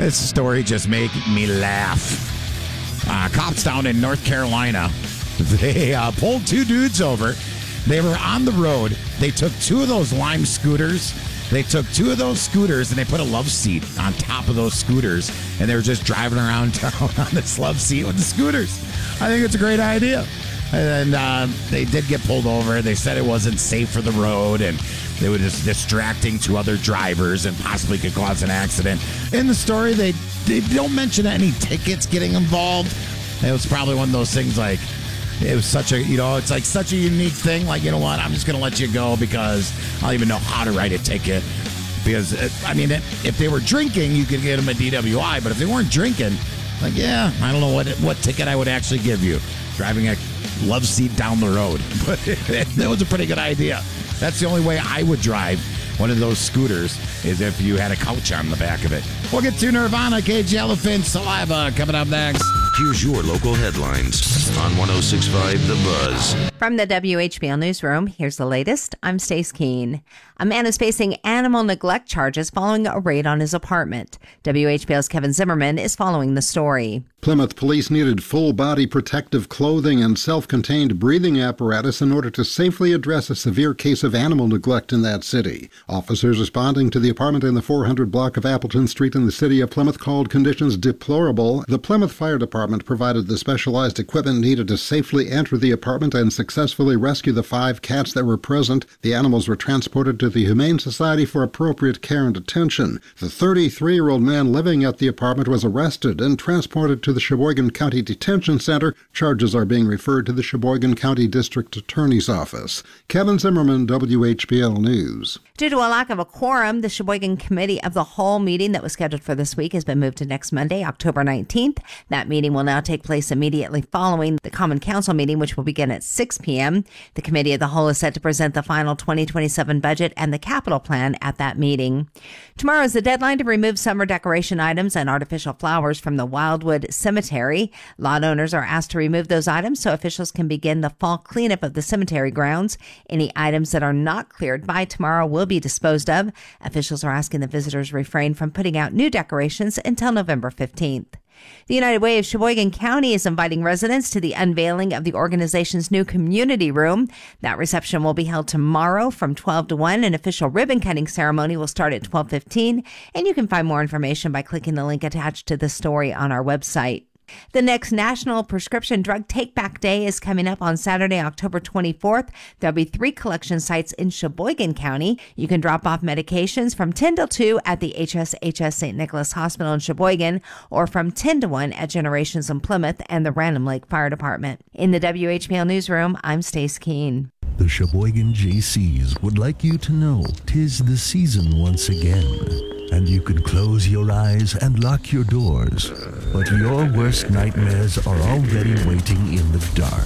This story just made me laugh. Cops down in North Carolina, they pulled two dudes over. They were on the road. They took two of those Lime scooters. They took two of those scooters and they put a love seat on top of those scooters. And they were just driving around town on this love seat with the scooters. I think it's a great idea. And they did get pulled over. They said it wasn't safe for the road and they were just distracting to other drivers and possibly could cause an accident. In the story, they don't mention any tickets getting involved. It was probably one of those things like, it was such a, it's like such a unique thing. Like, you know what? I'm just going to let you go because I don't even know how to write a ticket. Because, if they were drinking, you could get them a DWI. But if they weren't drinking, like, yeah, I don't know what ticket I would actually give you. Driving a love seat down the road. But that was a pretty good idea. That's the only way I would drive one of those scooters is if you had a couch on the back of it. We'll get to Nirvana, Cage Elephant, Saliva coming up next. Here's your local headlines on 106.5 The Buzz. From the WHBL Newsroom, here's the latest. I'm Stace Keene. A man is facing animal neglect charges following a raid on his apartment. WHBL's Kevin Zimmerman is following the story. Plymouth police needed full-body protective clothing and self-contained breathing apparatus in order to safely address a severe case of animal neglect in that city. Officers responding to the apartment in the 400 block of Appleton Street in the city of Plymouth called conditions deplorable. The Plymouth Fire Department provided the specialized equipment needed to safely enter the apartment and successfully rescue the 5 cats that were present. The animals were transported to the Humane Society for appropriate care and attention. The 33-year-old man living at the apartment was arrested and transported to the Sheboygan County Detention Center. Charges are being referred to the Sheboygan County District Attorney's Office. Kevin Zimmerman, WHBL News. Due to a lack of a quorum, the Sheboygan Committee of the Whole meeting that was scheduled for this week has been moved to next Monday, October 19th. That meeting will now take place immediately following the Common Council meeting, which will begin at 6 p.m. The Committee of the Whole is set to present the final 2027 budget and the capital plan at that meeting. Tomorrow is the deadline to remove summer decoration items and artificial flowers from the Wildwood Cemetery. Lot owners are asked to remove those items so officials can begin the fall cleanup of the cemetery grounds. Any items that are not cleared by tomorrow will be disposed of. Officials are asking that visitors refrain from putting out new decorations until November 15th. The United Way of Sheboygan County is inviting residents to the unveiling of the organization's new community room. That reception will be held tomorrow from 12 to 1. An official ribbon-cutting ceremony will start at 12:15, and you can find more information by clicking the link attached to the story on our website. The next National Prescription Drug Take-Back Day is coming up on Saturday, October 24th. There'll be 3 collection sites in Sheboygan County. You can drop off medications from 10 till 2 at the HSHS St. Nicholas Hospital in Sheboygan or from 10 to 1 at Generations in Plymouth and the Random Lake Fire Department. In the WHBL Newsroom, I'm Stace Keene. The Sheboygan JCs would like you to know 'tis the season once again. And you can close your eyes and lock your doors, but your worst nightmares are already waiting in the dark.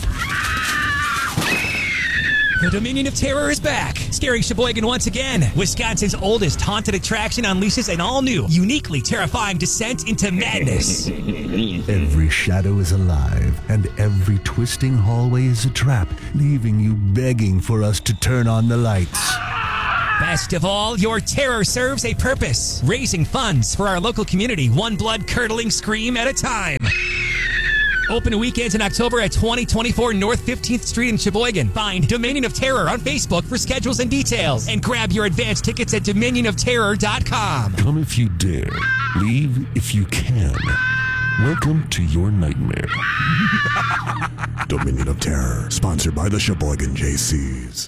The Dominion of Terror is back, scaring Sheboygan once again. Wisconsin's oldest haunted attraction unleashes an all-new, uniquely terrifying descent into madness. Every shadow is alive, and every twisting hallway is a trap, leaving you begging for us to turn on the lights. Best of all, your terror serves a purpose, raising funds for our local community, one blood-curdling scream at a time. Open weekends in October at 2024 North 15th Street in Sheboygan. Find Dominion of Terror on Facebook for schedules and details. And grab your advance tickets at dominionofterror.com. Come if you dare. Leave if you can. Welcome to your nightmare. Dominion of Terror, sponsored by the Sheboygan JCs.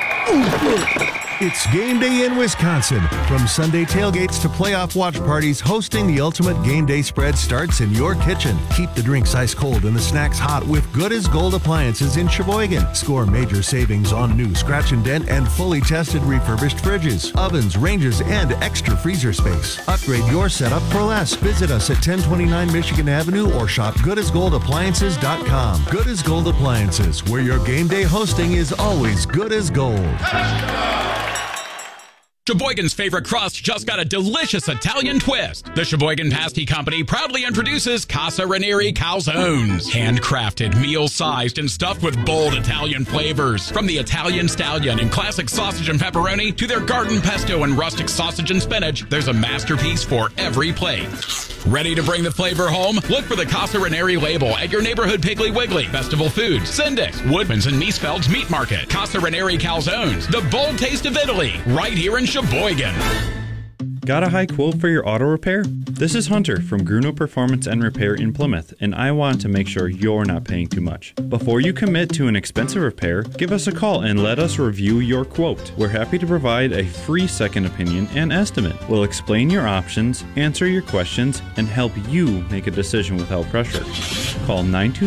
It's game day in Wisconsin. From Sunday tailgates to playoff watch parties, hosting the ultimate game day spread starts in your kitchen. Keep the drinks ice cold and the snacks hot with Good as Gold appliances in Sheboygan. Score major savings on new Scratch and Dent and fully tested refurbished fridges, ovens, ranges, and extra freezer space. Upgrade your setup for less. Visit us at 1029 Michigan Avenue or shop goodasgoldappliances.com. Good as Gold Appliances, where your game day hosting is always good as gold. Sheboygan's favorite crust just got a delicious Italian twist. The Sheboygan Pasty Company proudly introduces Casa Ranieri Calzones. Handcrafted, meal-sized, and stuffed with bold Italian flavors. From the Italian Stallion and classic sausage and pepperoni to their garden pesto and rustic sausage and spinach, there's a masterpiece for every plate. Ready to bring the flavor home? Look for the Casa Ranieri label at your neighborhood Piggly Wiggly, Festival Foods, Syndics, Woodman's, and Miesfeld's Meat Market. Casa Ranieri Calzones, the bold taste of Italy, right here in Sheboygan. Got a high quote for your auto repair? This is Hunter from Gruno Performance and Repair in Plymouth, and I want to make sure you're not paying too much. Before you commit to an expensive repair, give us a call and let us review your quote. We're happy to provide a free second opinion and estimate. We'll explain your options, answer your questions, and help you make a decision without pressure. Call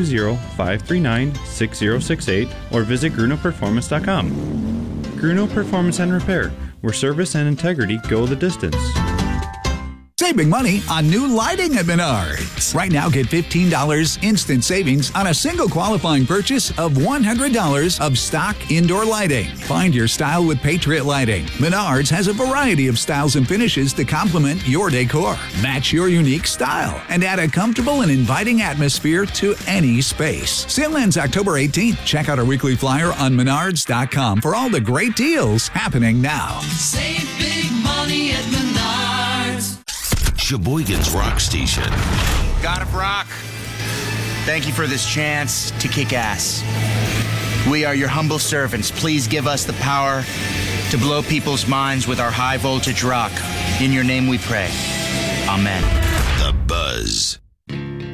920-539-6068 or visit GrunoPerformance.com. Gruno Performance and Repair, where service and integrity go the distance. Saving money on new lighting at Menards. Right now, get $15 instant savings on a single qualifying purchase of $100 of stock indoor lighting. Find your style with Patriot Lighting. Menards has a variety of styles and finishes to complement your decor. Match your unique style and add a comfortable and inviting atmosphere to any space. Sale ends October 18th. Check out our weekly flyer on Menards.com for all the great deals happening now. Save big money at Menards. Sheboygan's Rock Station. God of Rock, thank you for this chance to kick ass. We are your humble servants. Please give us the power to blow people's minds with our high voltage rock. In your name we pray. Amen. The Buzz.